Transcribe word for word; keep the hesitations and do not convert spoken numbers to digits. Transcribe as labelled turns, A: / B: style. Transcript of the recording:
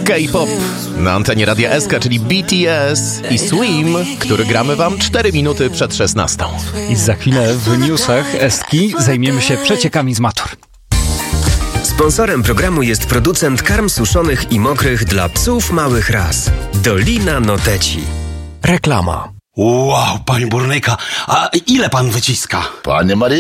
A: K-pop na antenie Radia S K, czyli B T S i Swim, który gramy wam cztery minuty przed szesnastą.
B: I za chwilę w newsach Eski zajmiemy się przeciekami z matur.
C: Sponsorem programu jest producent karm suszonych i mokrych dla psów małych ras. Dolina Noteci.
D: Reklama.
E: Wow, panie burnyka, a ile pan wyciska?
F: Panie Marii,